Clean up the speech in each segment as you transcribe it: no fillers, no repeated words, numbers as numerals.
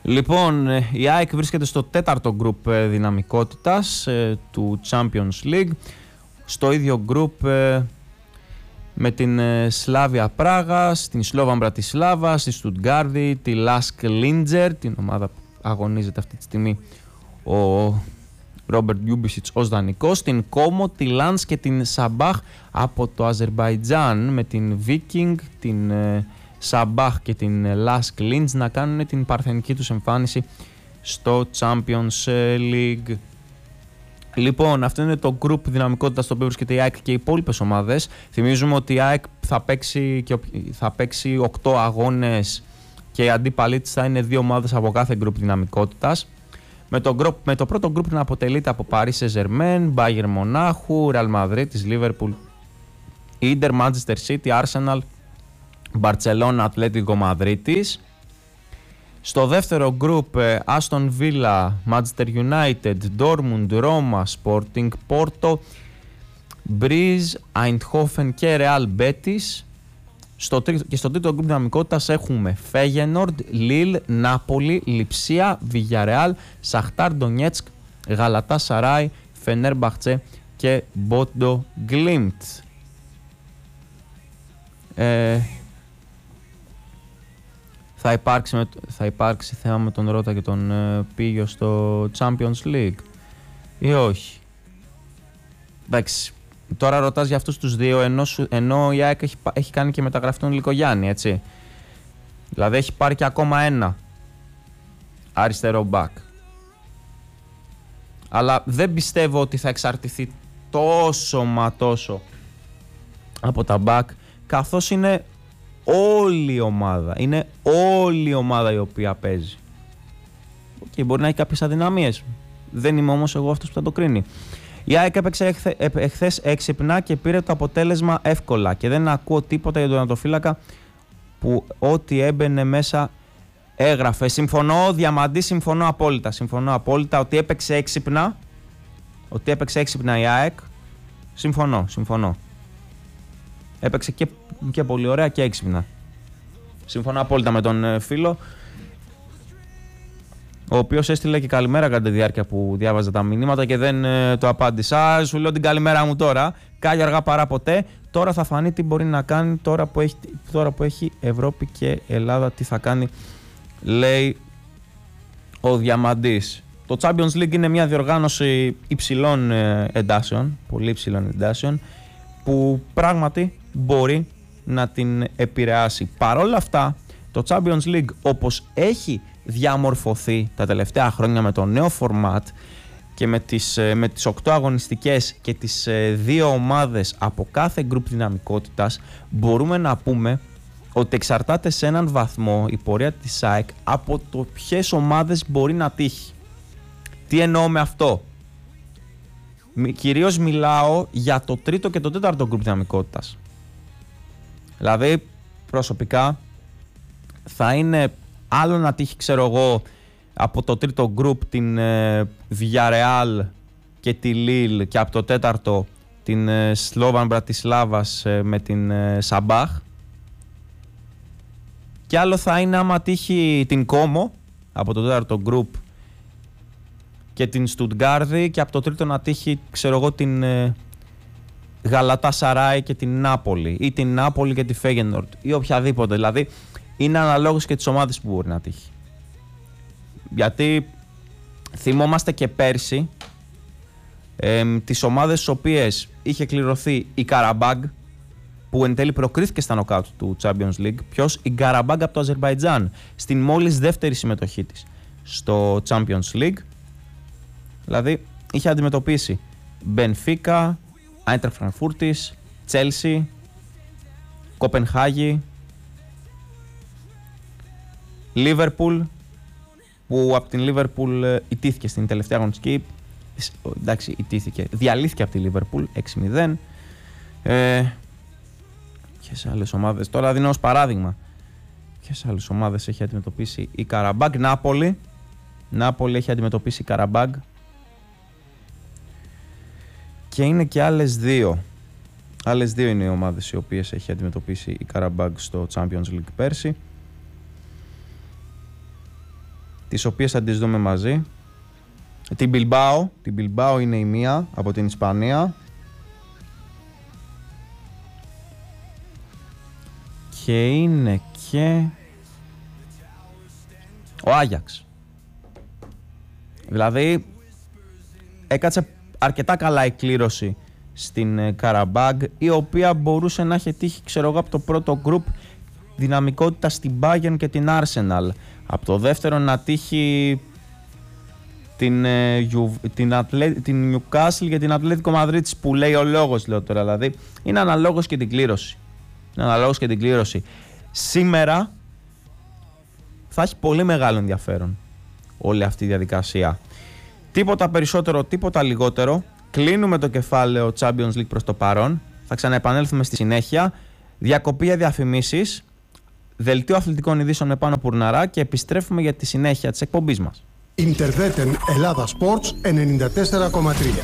Λοιπόν, η ΑΕΚ βρίσκεται στο 4ο γκρουπ δυναμικότητας του Champions League. Στο ίδιο γκρουπ με την Σλάβια Πράγας, την Σλόβαν Μπρατισλάβα, τη Στουτγκάρδη, τη Λάσκ Λίντζερ, την ομάδα που αγωνίζεται αυτή τη στιγμή ο Ρόμπερτ Γιούμπισιτς ως δανεικός, την Κόμο, τη Λάνς και την Σαμπάχ από το Αζερμπαϊτζάν, με την Βίκινγκ, την Σαμπάχ και την Λάσκ Λίντζ να κάνουν την παρθενική τους εμφάνιση στο Champions League. Λοιπόν, αυτό είναι το group δυναμικότητας στο οποίο βρίσκεται η ΑΕΚ και οι υπόλοιπες ομάδες. Θυμίζουμε ότι η ΑΕΚ θα παίξει 8 αγώνες και οι αντίπαλοι της θα είναι 2 ομάδες από κάθε group δυναμικότητας. Με το πρώτο group να αποτελείται από Paris Saint-Germain, Bayern Μονάχου, Real Madrid, Liverpool, Inter, Manchester City, Arsenal, Barcelona, Atlético Madridis. Στο δεύτερο group Aston Villa, Manchester United, Dortmund, Roma, Sporting, Porto, Breeze, Eindhoven και Real Betis. Και στο τρίτο group δυναμικότητας έχουμε Feyenoord, Lille, Napoli, Lipsia, Villarreal, Shakhtar Donetsk, Galatasaray, Fenerbahce και Bodo Glimt. Θα υπάρξει θέμα με τον Ρώτα και τον Πίγιο στο Champions League ή όχι? Εντάξει, τώρα ρωτάς για αυτούς τους δύο, ενώ η ΑΕΚ έχει κάνει και μεταγραφή τον Λικογιάννη, έτσι. Δηλαδή έχει πάρει και ακόμα ένα αριστερό μπακ. Αλλά δεν πιστεύω ότι θα εξαρτηθεί τόσο από τα μπακ, καθώς είναι όλη η ομάδα. Είναι όλη η ομάδα η οποία παίζει. Και μπορεί να έχει κάποιες αδυναμίες. Δεν είμαι όμως εγώ αυτός που θα το κρίνει. Η ΑΕΚ έπαιξε εχθές έξυπνα και πήρε το αποτέλεσμα εύκολα. Και δεν ακούω τίποτα για τον ατοφύλακα που ό,τι έμπαινε μέσα έγραφε. Συμφωνώ, Διαμαντή, συμφωνώ απόλυτα ότι έπαιξε έξυπνα. Ότι έπαιξε έξυπνα η ΑΕΚ. Συμφωνώ. Έπαιξε και πολύ ωραία και έξυπνα. Συμφωνώ απόλυτα με τον φίλο, ο οποίος έστειλε και καλημέρα κατά τη διάρκεια που διάβαζα τα μηνύματα και δεν το απάντησα. Σου λέω την καλημέρα μου τώρα. Κάλλιο αργά παρά ποτέ. Τώρα θα φανεί τι μπορεί να κάνει τώρα που έχει Ευρώπη και Ελλάδα. Τι θα κάνει, λέει ο Διαμαντής. Το Champions League είναι μια διοργάνωση υψηλών εντάσεων, πολύ υψηλών εντάσεων, που πράγματι μπορεί να την επηρεάσει. Παρ' όλα αυτά, το Champions League όπως έχει διαμορφωθεί τα τελευταία χρόνια με το νέο format και με τις 8 αγωνιστικές και τις 2 ομάδες από κάθε group δυναμικότητας, μπορούμε να πούμε ότι εξαρτάται σε έναν βαθμό η πορεία της ΑΕΚ από το ποιες ομάδες μπορεί να τύχει. Τι εννοώ με αυτό? Κυρίως μιλάω για το τρίτο και το τέταρτο group δυναμικότητας. Δηλαδή, προσωπικά, θα είναι άλλο να τύχει, ξέρω εγώ, από το τρίτο group την Villarreal και τη Lille και από το τέταρτο την Slovan Bratislavas με την Sabah. Και άλλο θα είναι άμα τύχει την Como από το τέταρτο group και την Στουτγκάρδη και από το τρίτο να τύχει, ξέρω εγώ, την Γαλατάσαράι και την Νάπολη ή την Νάπολη και τη Φέγενορντ ή οποιαδήποτε. Δηλαδή είναι αναλόγως και τις ομάδες που μπορεί να τύχει. Γιατί θυμόμαστε και πέρσι τις ομάδες στις οποίες είχε κληρωθεί η Καραμπάγκ, που εν τέλει προκρίθηκε στα νοκάουτ του Champions League. Ποιος? Η Καραμπάγκ από το Αζερμπαϊτζάν, στην μόλις δεύτερη συμμετοχή της στο Champions League. Δηλαδή είχε αντιμετωπίσει Μπενφίκα, Άιντραχτ Φραγκφούρτης, Τσέλσι, Κοπενχάγη, Λίβερπουλ, που από την Λίβερπουλ ιτήθηκε στην τελευταία αγωνιστική. Εντάξει, ιτήθηκε. Διαλύθηκε από τη Λίβερπουλ 6-0. Ποιες άλλες ομάδες? Τώρα δίνω ως παράδειγμα. Ποιες άλλες ομάδες έχει αντιμετωπίσει η Καραμπάγκ? Νάπολη έχει αντιμετωπίσει η Καραμπάγκ. Και είναι και άλλες δύο. Άλλες δύο είναι οι ομάδες οι οποίες έχει αντιμετωπίσει η Καραμπάγκ στο Champions League πέρσι. τις οποίες θα τις δούμε μαζί. Την Bilbao είναι η μία από την Ισπανία. Και είναι και ο Άγιαξ. Δηλαδή έκατσε αρκετά καλά η κλήρωση στην Καραμπάγκ, η οποία μπορούσε να έχει τύχει, ξέρω εγώ, από το πρώτο γκρουπ δυναμικότητα στην Bayern και την Arsenal. Από το δεύτερο να τύχει την Newcastle και την Ατλέτικο Μαδρίτης, που λέει ο λόγος, λέω τώρα. Δηλαδή είναι αναλόγως και την κλήρωση. Σήμερα θα έχει πολύ μεγάλο ενδιαφέρον όλη αυτή η διαδικασία. Τίποτα περισσότερο, τίποτα λιγότερο. Κλείνουμε το κεφάλαιο Champions League προς το παρόν. Θα ξαναεπανέλθουμε στη συνέχεια. Διακοπή για διαφημίσεις, δελτίο αθλητικών ειδήσεων με Πάνο Πουρναρά και επιστρέφουμε για τη συνέχεια της εκπομπής μας. Ιντερβέτεν Ελλάδα Sports 94,3.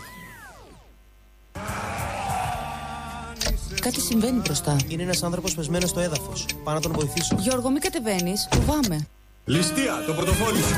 Κάτι συμβαίνει μπροστά. Είναι ένας άνθρωπος πεσμένος στο έδαφος. Πάω να τον βοηθήσω. Γιώργο, μην κατεβαίνεις. Φοβάμαι. Ληστεία, το πορτοφόλι σου.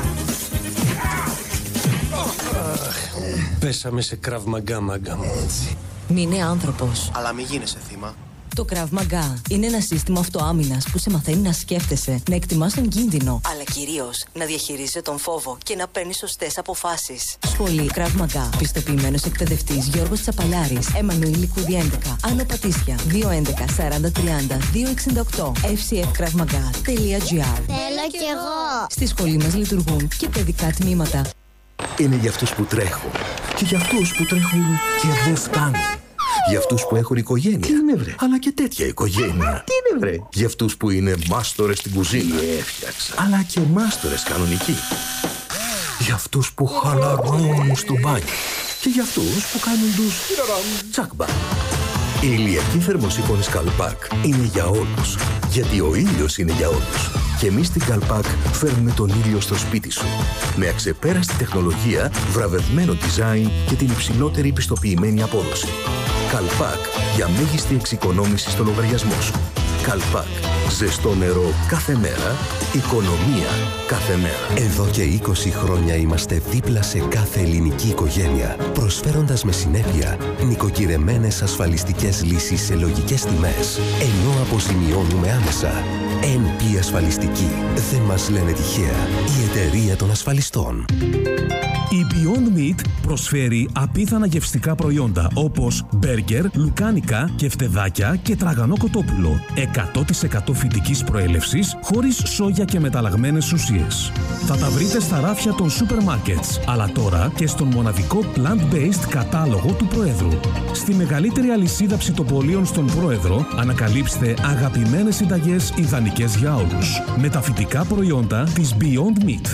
Πέσαμε σε Krav Maga, μάγκα μου. Μην είναι άνθρωπος. Αλλά μην γίνεσαι θύμα. Το Krav Maga είναι ένα σύστημα αυτοάμυνας που σε μαθαίνει να σκέφτεσαι, να εκτιμάς τον κίνδυνο, αλλά κυρίως να διαχειρίζεσαι τον φόβο και να παίρνεις σωστές αποφάσεις. Σχολή Krav Maga. Πιστοποιημένος εκπαιδευτής Γιώργος Τσαπαλιάρης. Εμμανουήλ Λικούδη 11. Άνω Πατήσια. 211 40 30 268. fcfkravmaga.gr. Θέλω κι εγώ. Στη σχολή μας λειτουργούν και παιδικά τμήματα. Είναι για αυτούς που τρέχουν και για αυτούς που τρέχουν και δεν φτάνουν. Για αυτούς που έχουν οικογένεια. Τι είναι, βρε? Αλλά και τέτοια οικογένεια. Τι είναι, βρε? Για αυτούς που είναι μάστορες στην κουζίνα. Έφτιαξα. Αλλά και μάστορες κανονικοί. Για αυτούς που χαλαρώνουν στο μπάνιο. Και για αυτούς που κάνουν τους τσάκμπα. Η ηλιακή θερμοσύφωνη Καλπάκ είναι για όλους. Γιατί ο ήλιος είναι για όλους. Και εμείς στην Καλπάκ φέρνουμε τον ήλιο στο σπίτι σου. Με αξεπέραστη τεχνολογία, βραβευμένο design και την υψηλότερη πιστοποιημένη απόδοση. Καλπάκ για μέγιστη εξοικονόμηση στο λογαριασμό σου. Καλπάκ. Ζεστό νερό κάθε μέρα. Οικονομία κάθε μέρα. Εδώ και 20 χρόνια είμαστε δίπλα σε κάθε ελληνική οικογένεια, προσφέροντας με συνέπεια νοικοκυρεμένες ασφαλιστικές λύσεις σε λογικές τιμές, ενώ αποζημιώνουμε άμεσα. NP Ασφαλιστική. Δεν μας λένε τυχαία. Η εταιρεία των ασφαλιστών. Η Beyond Meat προσφέρει απίθανα γευστικά προϊόντα όπως μπέργκερ, λουκάνικα, κεφτεδάκια και τραγανό κοτόπουλο. 100% φυτικής προέλευσης, χωρίς σόγια και μεταλλαγμένες ουσίες. Θα τα βρείτε στα ράφια των σούπερ μάρκετς, αλλά τώρα και στον μοναδικό plant-based κατάλογο του Προέδρου. Στη μεγαλύτερη αλυσίδα ψητοπολίων στον Πρόεδρο ανακαλύψτε αγαπημένες συνταγές ιδανικές για όλους. Με τα φυτικά προϊόντα της Beyond Meat.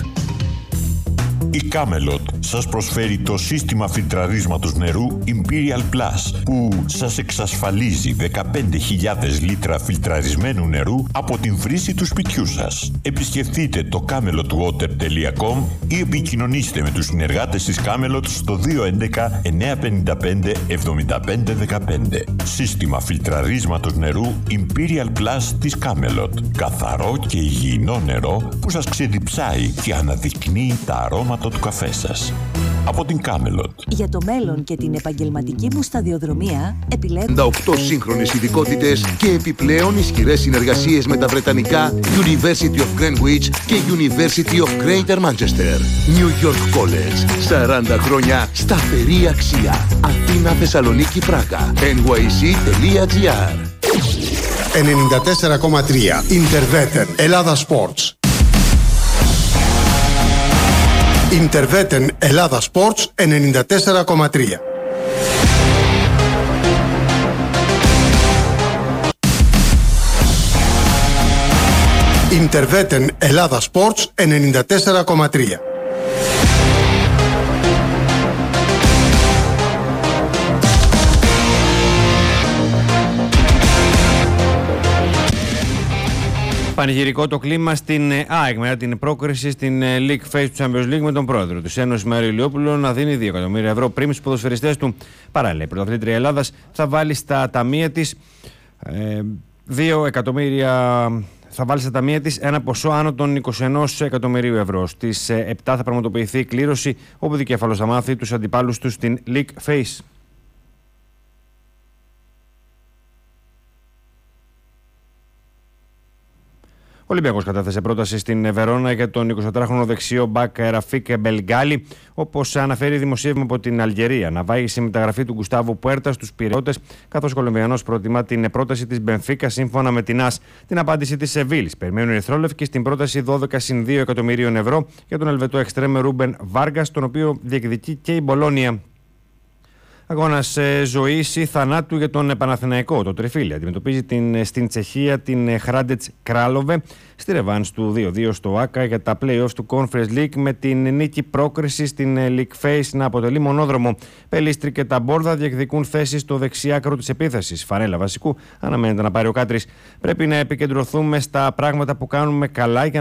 Η Camelot σας προσφέρει το σύστημα φιλτραρίσματος νερού Imperial Plus, που σας εξασφαλίζει 15.000 λίτρα φιλτραρισμένου νερού από την βρύση του σπιτιού σας. Επισκεφτείτε το camelotwater.com ή επικοινωνήστε με τους συνεργάτες της Camelot στο 211 955 7515. Σύστημα φιλτραρίσματος νερού Imperial Plus της Camelot. Καθαρό και υγιεινό νερό που σας ξεδιψάει και αναδεικνύει τα αρώματα του καφέ σας. Από την Camelot. Για το μέλλον και την επαγγελματική μου σταδιοδρομία επιλέγω 58 σύγχρονες ειδικότητες και επιπλέον ισχυρές συνεργασίες με τα βρετανικά University of Greenwich και University of Greater Manchester. New York College. 40 χρόνια σταθερή αξία. Αθήνα, Θεσσαλονίκη, Πράγα. nyc.gr. 94,3 Ιντερβέτεν Ελλάδα Sports. Ιντερβέτεν Ελλάδα Sports 94,3. Ιντερβέτεν Ελλάδα Sports 94,3. Πανηγυρικό το κλίμα στην ΑΕΚ μετά την πρόκριση στην League Phase του Champions League με τον πρόεδρο της Ένωσης Μάριο Ηλιόπουλο να δίνει 2 εκατομμύρια ευρώ πριν στους ποδοσφαιριστές του. Παράλληλα, η πρωταθλήτρια Ελλάδας θα βάλει στα ταμεία της 2 εκατομμύρια θα βάλει στα ταμεία της ένα ποσό άνω των 21 εκατομμυρίου ευρώ. Στις 7 θα πραγματοποιηθεί η κλήρωση, όπου δικέφαλος θα μάθει τους αντιπάλους του στην League Phase. Ο Ολυμπιακός κατέθεσε πρόταση στην Βερόνα για τον 24χρονο δεξιό μπακ Ραφίκ Μπελγκάλι, όπως αναφέρει δημοσίευμα από την Αλγερία. Να βάγει η μεταγραφή του Γκουστάβου Πουέρτα στους Πειραιώτες, καθώς ο Κολομβιανός προτιμά την πρόταση της Μπενφίκα σύμφωνα με την ΑΣ. Την απάντηση της Σεβίλης. Περιμένουν οι Ερυθρόλευκοι στην πρόταση 12-2 εκατομμυρίων ευρώ για τον Ελβετό εξτρέμ Ρούμπεν Βάργας, τον οποίο διεκδικεί και η Μπολόνια. Αγώνας ζωής ή θανάτου για τον Παναθηναϊκό. Το Τριφύλι αντιμετωπίζει στην Τσεχία την Χράντετς Κράλοβε στη ρεβάνς του 2-2 στο ΆΚΑ για τα play-offs του Conference League, με την νίκη πρόκριση στην League Phase να αποτελεί μονόδρομο. Πελίστρι και τα Μπόρδα διεκδικούν θέσεις στο δεξιάκρο της επίθεσης. Φανέλα βασικού αναμένεται να πάρει ο Κάτρης. Πρέπει να επικεντρωθούμε στα πράγματα που κάνουμε καλά για